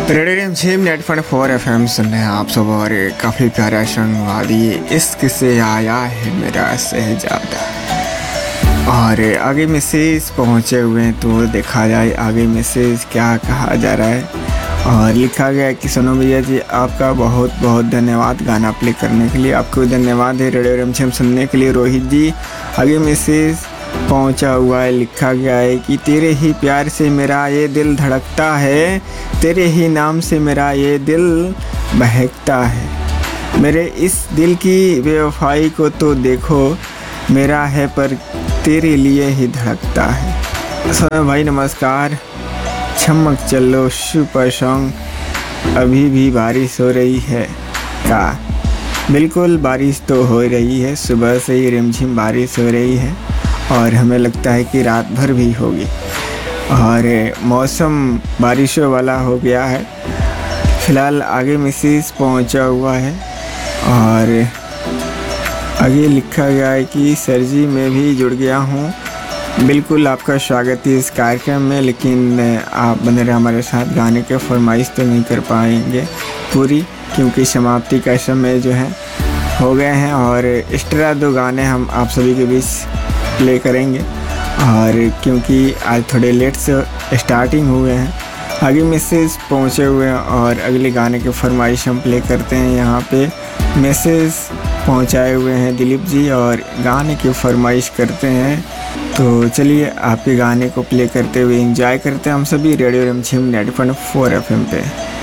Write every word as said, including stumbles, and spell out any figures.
Radio रिमझिम net fun four F M सुन रहे हैं आप सब। और काफ़ी प्यारा संगवादी इश्क से आया है मेरा शहजादा। और आगे मैसेज पहुंचे हुए हैं तो देखा जाए आगे मैसेज क्या कहा जा रहा है। और लिखा गया है कि सोनू भैया जी आपका बहुत बहुत धन्यवाद गाना प्ले करने के लिए। आपको धन्यवाद है रेडियो रिमझिम सुनने के लिए रोहित जी। आगे मैसेज पहुंचा हुआ है, लिखा गया है कि तेरे ही प्यार से मेरा ये दिल धड़कता है, तेरे ही नाम से मेरा ये दिल बहकता है। मेरे इस दिल की बेवफाई को तो देखो, मेरा है पर तेरे लिए ही धड़कता है। सोना भाई नमस्कार। चमक चलो सुपर सॉन्ग। अभी भी बारिश हो रही है का? बिल्कुल बारिश तो हो रही है, सुबह से ही रिमझिम बारिश हो रही है और हमें लगता है कि रात भर भी होगी। और मौसम बारिशों वाला हो गया है। फ़िलहाल आगे मैसेज पहुंचा हुआ है और आगे लिखा गया है कि सर जी मैं भी जुड़ गया हूं। बिल्कुल आपका स्वागत है इस कार्यक्रम में, लेकिन आप बने रहे हमारे साथ। गाने के फरमाइश तो नहीं कर पाएंगे पूरी, क्योंकि समाप्ति का समय जो है हो गए हैं। और एक्स्ट्रा दो गाने हम आप सभी के बीच प्ले करेंगे, और क्योंकि आज थोड़े लेट से स्टार्टिंग हुए हैं। आगे मैसेज पहुंचे हुए हैं और अगले गाने के फरमाइश हम प्ले करते हैं। यहाँ पे मैसेज पहुंचाए हुए हैं दिलीप जी और गाने की फरमाइश करते हैं। तो चलिए आपके गाने को प्ले करते हुए एंजॉय करते हैं हम सभी रेडियो रिमझिम ninety point four F M पे।